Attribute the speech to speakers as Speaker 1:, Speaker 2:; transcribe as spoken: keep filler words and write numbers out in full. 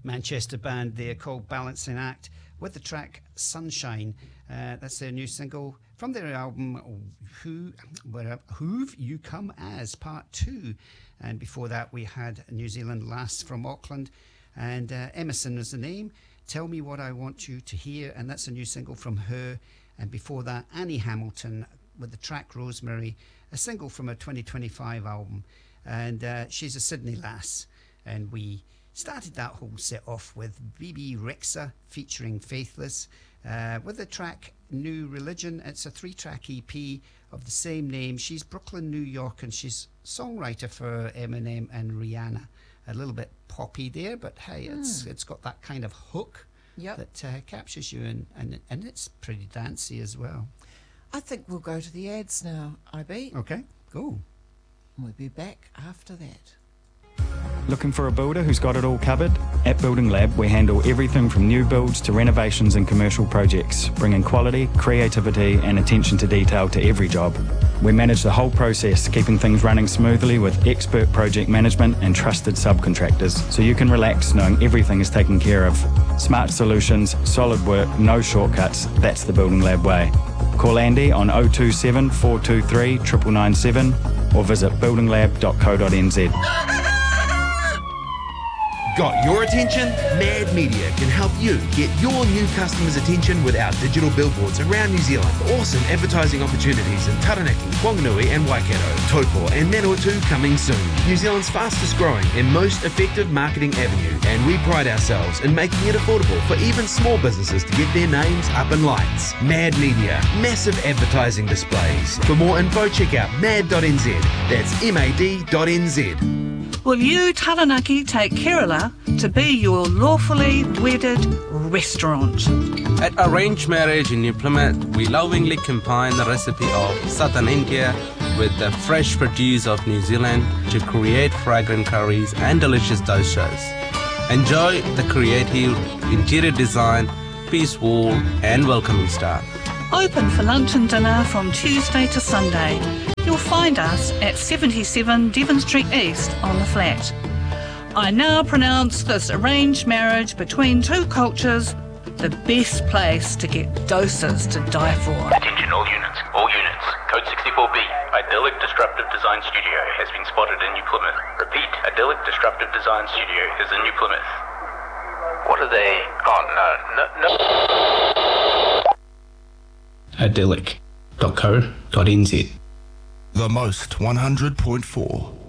Speaker 1: Manchester band there called Balancing Act with the track Sunshine. Uh, that's their new single from their album Who Where Who've You Come As Part two. And before that we had New Zealand Lass from Auckland, and uh, Emerson is the name. Tell Me What I Want You to Hear, and that's a new single from her. And before that, Annie Hamilton with the track Rosemary, a single from her twenty twenty-five album. And uh, she's a Sydney lass. And we started that whole set off with Bebe Rexha featuring Faithless uh, with the track New Religion. It's a three-track E P of the same name. She's Brooklyn, New York, and she's songwriter for Eminem and Rihanna. A little bit poppy there, but hey, it's mm. it's got that kind of hook yep. that uh, captures you, and, and, and it's pretty dancey as well.
Speaker 2: I think we'll go to the ads now, I B.
Speaker 1: Okay, go.
Speaker 2: We'll be back after that.
Speaker 3: Looking for a builder who's got it all covered? At Building Lab, we handle everything from new builds to renovations and commercial projects, bringing quality, creativity and attention to detail to every job. We manage the whole process, keeping things running smoothly with expert project management and trusted subcontractors, so you can relax knowing everything is taken care of. Smart solutions, solid work, no shortcuts. That's the Building Lab way. Call Andy on oh two seven, four two three, nine nine nine seven or visit building lab dot co dot n z.
Speaker 4: Got your attention? Mad Media can help you get your new customers' attention with our digital billboards around New Zealand. Awesome advertising opportunities in Taranaki, Whanganui and Waikato, Taupo and Manawatu coming soon. New Zealand's fastest growing and most effective marketing avenue, and we pride ourselves in making it affordable for even small businesses to get their names up in lights. Mad Media, massive advertising displays. For more info, check out mad dot n z. That's M A D dot N Z.
Speaker 5: Will you, Taranaki, take Kerala to be your lawfully wedded restaurant?
Speaker 6: At Arranged Marriage in New Plymouth, we lovingly combine the recipe of southern India with the fresh produce of New Zealand to create fragrant curries and delicious dosas. Enjoy the creative interior design, peace wall and welcoming staff.
Speaker 5: Open for lunch and dinner from Tuesday to Sunday. You'll find us at seventy-seven Devon Street East on the flat. I now pronounce this arranged marriage between two cultures the best place to get doses to die for.
Speaker 7: Attention all units, all units. Code sixty-four B, Idyllic Disruptive Design Studio has been spotted in New Plymouth. Repeat, Idyllic Disruptive Design Studio is in New Plymouth. What are they? Oh, no, no, no.
Speaker 6: idyllic dot co dot n z.
Speaker 8: The Most one hundred point four.